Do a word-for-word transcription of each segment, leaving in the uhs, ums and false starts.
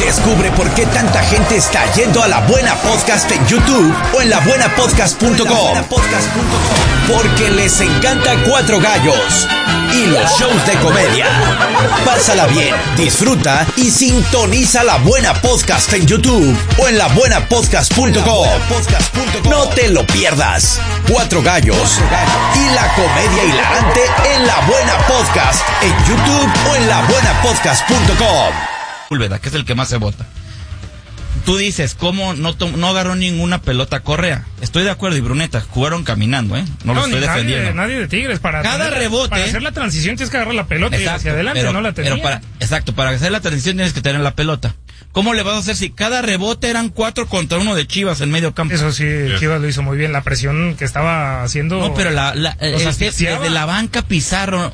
Descubre por qué tanta gente está yendo a La Buena Podcast en YouTube o en la buena podcast punto com. Porque les encanta Cuatro Gallos y los shows de comedia. Pásala bien, disfruta y sintoniza La Buena Podcast en YouTube o en la buena podcast punto com. No te lo pierdas. Cuatro Gallos y la comedia hilarante en La Buena Podcast en YouTube o en la buena podcast punto com. Úlveda, que es el que más se vota. Tú dices, ¿cómo no, to- no agarró ninguna pelota Correa? Estoy de acuerdo, y Bruneta, jugaron caminando, ¿eh? No, No, lo estoy ni nadie, defendiendo. nadie de Tigres. Para Cada tener- rebote- Para hacer la transición tienes que agarrar la pelota y hacia adelante, pero, no la tenía. pero para, exacto, para hacer la transición tienes que tener la pelota. ¿Cómo le vas a hacer si cada rebote eran cuatro contra uno de Chivas en medio campo? Eso sí, Chivas lo hizo muy bien. La presión que estaba haciendo... No, pero la, la, los el- asfixiaba. desde la banca Pizarro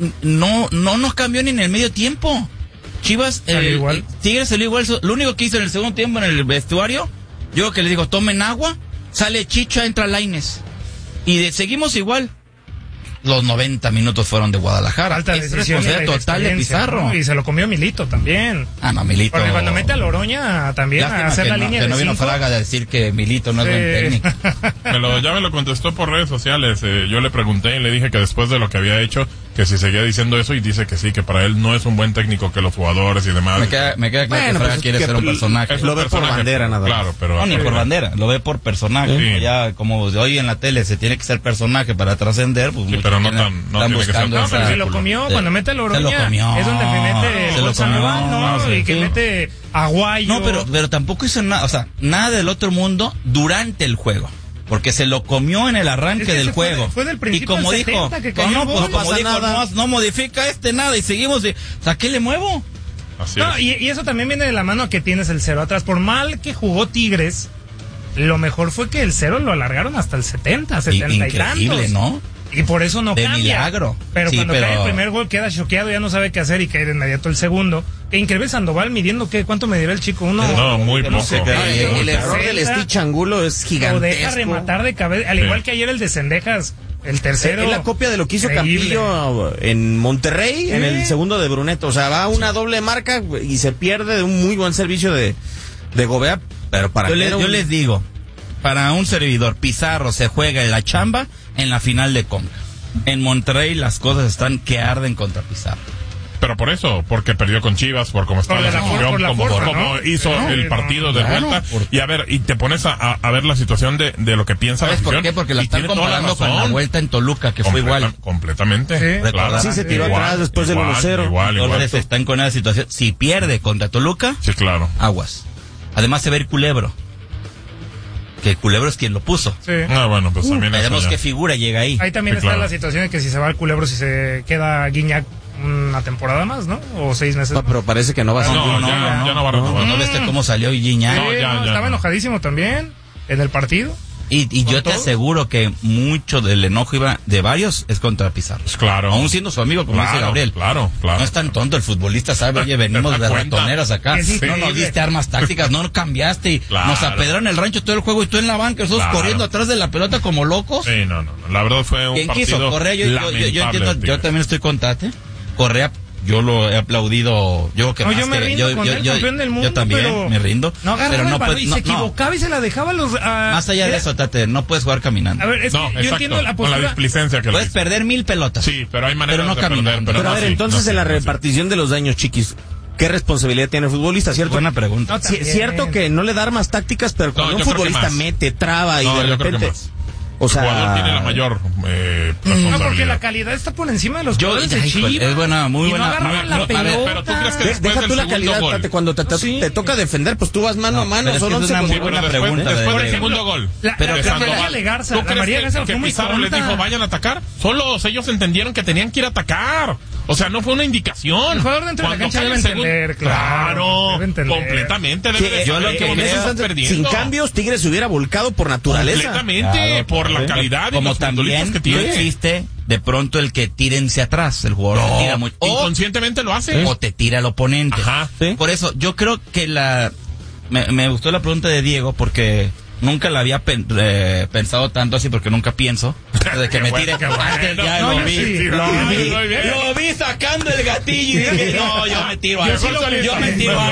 no, no nos cambió ni en el medio tiempo. Chivas, Salió el, igual. el Tigres salió igual. Lo único que hizo en el segundo tiempo en el vestuario, yo que les digo, tomen agua, sale Chicha, entra Lainez. Y de, seguimos igual. Los noventa minutos fueron de Guadalajara. Falta de Es decisión y responsabilidad la total de experiencia, Pizarro. ¿no? Y se lo comió Milito también. Ah, no, Milito. Porque cuando mete a Loroña también Lástima a hacer que la no, línea que de no vino cinco. Fraga de decir que Milito no es Sí. buen técnico. Me lo, ya me lo contestó por redes sociales. Eh, yo le pregunté y le dije que después de lo que había hecho, que si seguía diciendo eso, y dice que sí, que para él no es un buen técnico, que los jugadores y demás. Me queda, me queda claro Bueno, que Fraga pues, quiere que ser un personaje. Es un Lo ve por personaje, bandera, nada más. Claro, pero... No, ni por bandera, lo ve por personaje. Sí. Ya, como hoy en la tele se tiene que ser personaje para trascender, pues Sí, muchos pero no tienen- tan- no están tiene que ser buscando tan No, pero esa- se lo comió. Sí. Cuando mete a Se lo Loroña comió. es donde me mete Se lo Gol Sandoval, comió. ¿no? Sí, Y que sí. mete a Guayo. No, pero, pero tampoco hizo nada, o sea, nada del otro mundo durante el juego. Porque se lo comió en el arranque Es que del se fue de- juego. fue del principio y como al dijo, setenta que no, cayó no, el pues gol. como No pasa dijo, nada. no, no modifica este nada y seguimos. De, o sea, ¿qué le muevo? Así No, es. y, y eso también viene de la mano a que tienes el cero atrás. Por mal que jugó Tigres, lo mejor fue que el cero lo alargaron hasta el setenta, setenta y Increíble, tantos. ¿no? Y por eso no De cambia. milagro. Pero Sí, cuando pero- cae el primer gol queda choqueado, ya no sabe qué hacer y cae de inmediato el segundo. Que increíble Sandoval midiendo qué, ¿cuánto medirá el chico? Uno No, muy No poco. sé, pero- El, el error del sesenta, Stitch Angulo es lo gigantesco. deja rematar de cabeza, al Sí. igual que ayer el de Cendejas, el tercero. Es la copia de lo que hizo increíble. Campillo en Monterrey, en Sí. el segundo de Brunetto. O sea, va a una doble marca y se pierde de un muy buen servicio de, de Gobea. Pero para Yo, que les, era yo un- les digo, para un servidor, Pizarro se juega en la chamba en la final de Conca. En Monterrey las cosas están que arden contra Pizarro. Pero por eso, porque perdió con Chivas, por cómo está Por la la situación, for- por la como, forma, como ¿no? hizo No, el no, partido de claro, vuelta. por- Y a ver, y te pones a, a, a ver la situación de, de lo que piensa la ¿Sabes por afición, qué? Porque la y están tiene toda la comparando con la razón. vuelta en Toluca, que fue Completa- igual. Completamente. Sí. Claro. Sí, se tiró Igual, atrás después del igual, uno cero. Igual, igual. Entonces están con esa situación. Si pierde contra Toluca, Sí, claro. aguas. Además se ve el Culebro. Que el Culebro es quien lo puso. Sí. Ah, bueno, pues también eso Veremos ya. qué figura llega ahí. Ahí también Sí, está claro. la situación de que si se va al Culebro, si se queda Guiñac una temporada más, ¿no? O seis meses. No, pero parece que no va a ser. No, No, ya, no, ya no va a renovar. ¿No viste cómo salió Gignac? No, Sí, ya, no, ya, estaba no. enojadísimo también en el partido. Y, y ¿Con yo te todo? aseguro que mucho del enojo iba de varios es contra Pizarro. Pues claro. Aún siendo su amigo, como Claro, dice Gabriel. claro, claro. No es tan tonto el futbolista, sabe, oye, venimos ¿Te de das cuenta? ratoneras acá. Que sí, No nos sí. diste armas tácticas, no nos cambiaste y Claro. nos apedraron el rancho todo el juego y tú en la banca, nosotros Claro. corriendo atrás de la pelota como locos. Sí, no, no, no. La verdad fue un ¿Quién partido quiso? Correa, yo, yo, yo, yo lamentable entiendo, de yo Tigres. también estoy con Tate. Correa, yo lo he aplaudido, yo que No, más yo me que- rindo yo, con yo, el yo- campeón del mundo, yo también pero me rindo. No agarraba pero el no balón puede- y no- se no. equivocaba y se la dejaba a los... a- Más allá de era- eso, Tate, no puedes jugar caminando. A ver, es No, que yo exacto. entiendo la Con la postura... displicencia que le Puedes hizo. perder mil pelotas. Sí, pero hay maneras Pero no de perder. caminando. Pero, Pero a no, ver, sí, entonces no, sí, en la no, sí. repartición de los daños, chiquis, ¿qué responsabilidad tiene el futbolista, cierto? Buena pregunta. No, Sí, también. cierto que no le da armas tácticas, pero cuando No, un yo creo que futbolista más. mete, traba y No, de yo creo que repente... más. O sea... El jugador tiene la mayor eh, No, porque responsabilidad. la calidad está por encima de los Yo- jugadores de ay, híjole, Chivas. es buena, muy Y buena- No agarraban muy- la no, a ver, pelota. pero tú crees que De- después deja del tú la segundo calidad, gol. Tate, cuando te, te- Sí. te toca defender, pues tú vas mano a No, mano, pero es son que es once una muy contra buena uno. Después, pregunta de- después de- del segundo gol. La- Pero la- creo la que- María de Garza, ¿Tú la crees María que, Garza que fue muy Pizarro les tonta. dijo vayan a atacar? Solos ellos entendieron que tenían que ir a atacar. O sea, no fue una indicación. El jugador dentro de la Cuando cancha cae debe el segundo- entender, claro, debe entender. completamente. Sí, Debe de yo saber lo que que en creo- ese estás sin perdiendo. cambios, Tigres se hubiera volcado por naturaleza. Completamente, Claro, por la claro. calidad y Como los futbolistas también que no tiene. existe de pronto el que tírense atrás, el jugador que tira No, muy, o, inconscientemente lo hace. o te tira el oponente. Ajá. Sí. Por eso yo creo que la me, me gustó la pregunta de Diego porque nunca la había pen- eh, pensado tanto así porque nunca pienso de que Qué me bueno, tire qué bueno. ya No, lo yo vi, sí. lo Muy vi, bien. lo vi sacando el gatillo y dije no, yo me tiro a Yo sí lo yo me pensé. tiro a